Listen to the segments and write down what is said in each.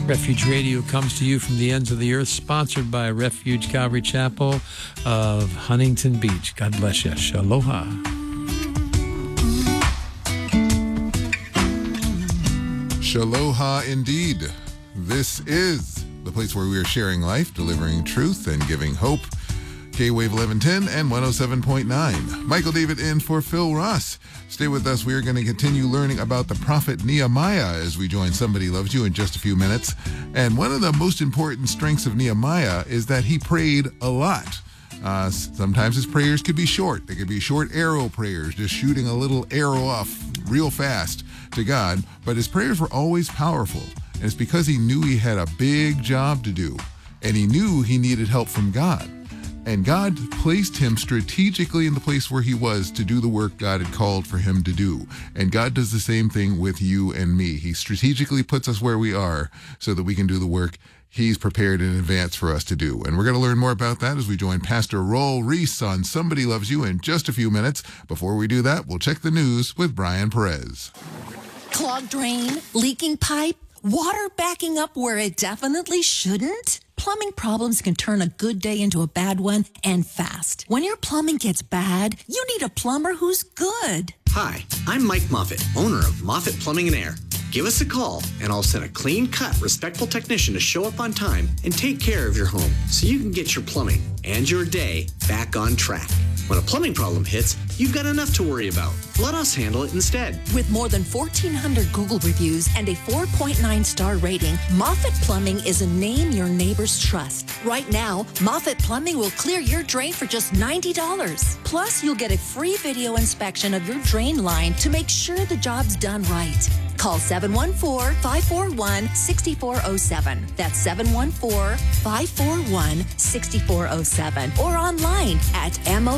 Refuge Radio comes to you from the ends of the earth, sponsored by Refuge Calvary Chapel of Huntington Beach. God bless you. Shaloha. Shaloha indeed. This is the place where we are sharing life, delivering truth, and giving hope. K-Wave 1110 and 107.9. Michael David in for Phil Ross. Stay with us. We are going to continue learning about the prophet Nehemiah as we join Somebody Loves You in just a few minutes. And one of the most important strengths of Nehemiah is that he prayed a lot. Sometimes his prayers could be short. They could be short arrow prayers, just shooting a little arrow off real fast to God. But his prayers were always powerful. And it's because he knew he had a big job to do. And he knew he needed help from God. And God placed him strategically in the place where he was to do the work God had called for him to do. And God does the same thing with you and me. He strategically puts us where we are so that we can do the work he's prepared in advance for us to do. And we're going to learn more about that as we join Pastor Roel Reese on Somebody Loves You in just a few minutes. Before we do that, we'll check the news with Brian Perez. Clogged drain, leaking pipe, water backing up where it definitely shouldn't? Plumbing problems can turn a good day into a bad one, and fast. When your plumbing gets bad, you need a plumber who's good. Hi, I'm Mike Moffitt, owner of Moffitt Plumbing and Air. Give us a call, and I'll send a clean-cut, respectful technician to show up on time and take care of your home so you can get your plumbing and your day back on track. When a plumbing problem hits, you've got enough to worry about. Let us handle it instead. With more than 1,400 Google reviews and a 4.9-star rating, Moffitt Plumbing is a name your neighbors trust. Right now, Moffitt Plumbing will clear your drain for just $90. Plus, you'll get a free video inspection of your drain line to make sure the job's done right. Call 714-541-6407. That's 714-541-6407. Or online at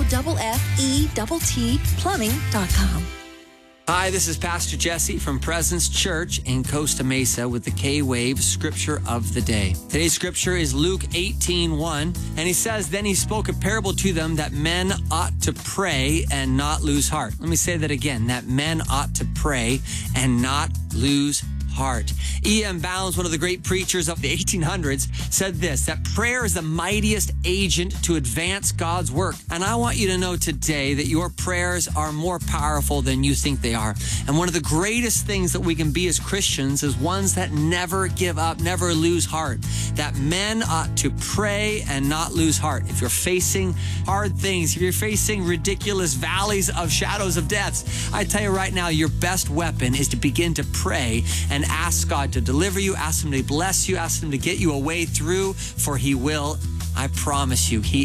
MOFFETT Hi, this is Pastor Jesse from Presence Church in Costa Mesa with the K-Wave Scripture of the Day. Today's scripture is Luke 18:1, and he says, "Then he spoke a parable to them that men ought to pray and not lose heart." Let me say that again, that men ought to pray and not lose heart. E.M. Bounds, one of the great preachers of the 1800s, said this, that prayer is the mightiest agent to advance God's work. And I want you to know today that your prayers are more powerful than you think they are. And one of the greatest things that we can be as Christians is ones that never give up, never lose heart. That men ought to pray and not lose heart. If you're facing hard things, if you're facing ridiculous valleys of shadows of death, I tell you right now, your best weapon is to begin to pray and ask God to deliver you, ask him to bless you, ask him to get you a way through, for he will. I promise you, he